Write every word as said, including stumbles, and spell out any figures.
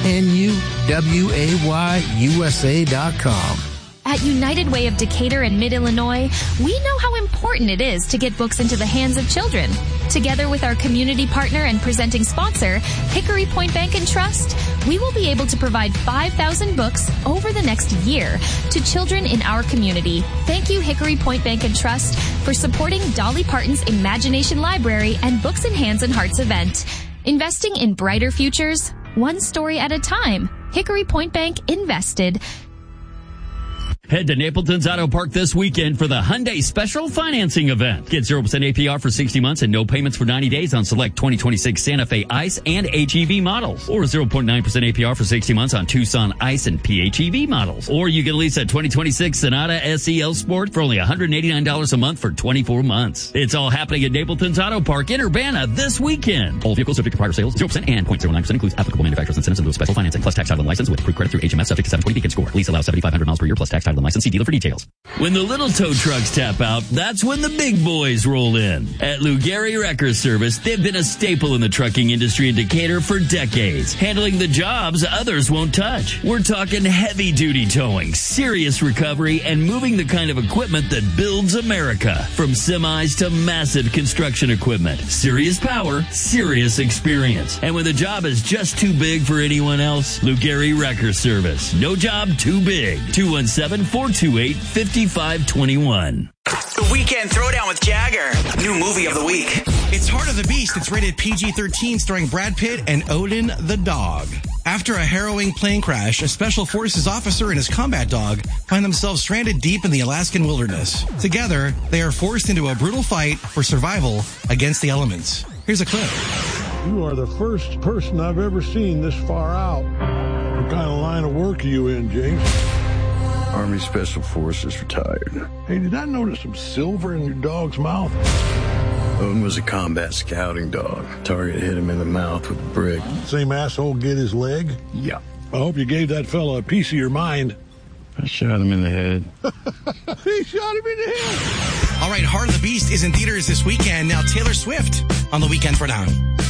N U W A Y U S A dot com. At United Way of Decatur and Mid-Illinois, we know how important it is to get books into the hands of children. Together with our community partner and presenting sponsor, Hickory Point Bank and Trust, we will be able to provide five thousand books over the next year to children in our community. Thank you, Hickory Point Bank and Trust, for supporting Dolly Parton's Imagination Library and Books in Hands and Hearts event. Investing in brighter futures, one story at a time. Hickory Point Bank invested. Head to Napleton's Auto Park this weekend for the Hyundai Special Financing Event. Get zero percent A P R for sixty months and no payments for ninety days on select twenty twenty-six Santa Fe Ice and H E V models. Or zero point nine percent A P R for sixty months on Tucson Ice and P H E V models. Or you can lease a twenty twenty-six Sonata S E L Sport for only one hundred eighty-nine dollars a month for twenty-four months. It's all happening at Napleton's Auto Park in Urbana this weekend. All vehicles subject to prior sales, zero percent and zero point zero nine percent includes applicable manufacturer's incentives and special financing, plus tax title and license with approved credit through H M S subject to seven twenty Beacon score. Lease allows seventy-five hundred miles per year plus tax title and license. See dealer for details. When the little tow trucks tap out, that's when the big boys roll in. At Lou Gehry Wrecker Service, they've been a staple in the trucking industry in Decatur for decades, handling the jobs others won't touch. We're talking heavy-duty towing, serious recovery, and moving the kind of equipment that builds America. From semis to massive construction equipment. Serious power, serious experience. And when the job is just too big for anyone else, Lou Gehry Wrecker Service. No job too big. two one seven, four two eight, five five two one. The Weekend Throwdown with Jagger. New movie of the week. It's Heart of the Beast. It's rated P G thirteen, starring Brad Pitt and Odin the dog. After a harrowing plane crash, a Special Forces officer and his combat dog find themselves stranded deep in the Alaskan wilderness. Together, they are forced into a brutal fight for survival against the elements. Here's a clip. You are the first person I've ever seen this far out. What kind of line of work are you in, James? Army Special Forces retired. Hey, did I notice some silver in your dog's mouth? Odin was a combat scouting dog. Target hit him in the mouth with a brick. Same asshole get his leg? Yeah. I hope you gave that fella a piece of your mind. I shot him in the head. He shot him in the head. All right, Heart of the Beast is in theaters this weekend. Now Taylor Swift on the Weekend Throwdown.